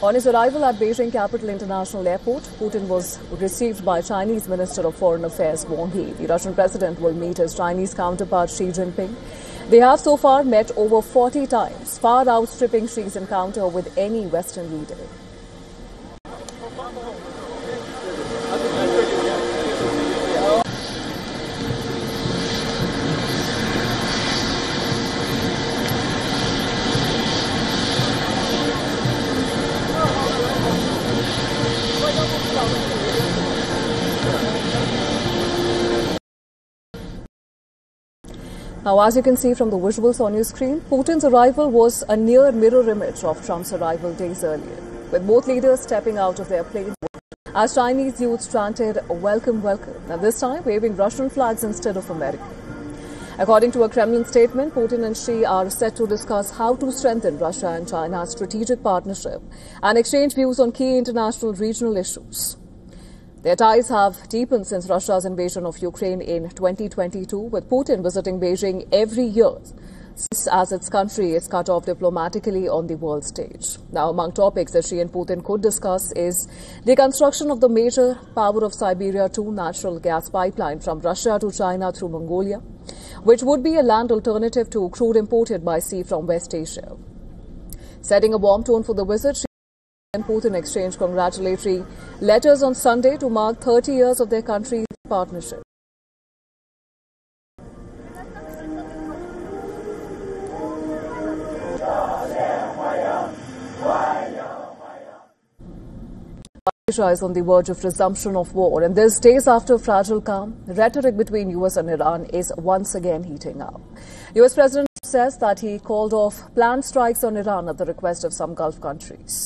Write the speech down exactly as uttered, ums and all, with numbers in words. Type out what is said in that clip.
On his arrival at Beijing Capital International Airport, Putin was received by Chinese Minister of Foreign Affairs Wang Yi. The Russian president will meet his Chinese counterpart Xi Jinping. They have so far met over forty times, far outstripping Xi's encounter with any Western leader. Now, as you can see from the visuals on your screen, Putin's arrival was a near mirror image of Trump's arrival days earlier, with both leaders stepping out of their planes as Chinese youths chanted, "Welcome, welcome," and this time waving Russian flags instead of American. According to a Kremlin statement, Putin and Xi are set to discuss how to strengthen Russia and China's strategic partnership and exchange views on key international regional issues. Their ties have deepened since Russia's invasion of Ukraine in twenty twenty-two, with Putin visiting Beijing every year as its country is cut off diplomatically on the world stage. Now, among topics that Xi and Putin could discuss is the construction of the major Power of Siberia two natural gas pipeline from Russia to China through Mongolia, which would be a land alternative to crude imported by sea from West Asia. Setting a warm tone for the visit, Xi and Putin exchanged congratulatory letters on Sunday to mark thirty years of their country's partnership. Asia is on the verge of resumption of war, and this days after fragile calm, rhetoric between U S and Iran is once again heating up. U S President says that he called off planned strikes on Iran at the request of some Gulf countries.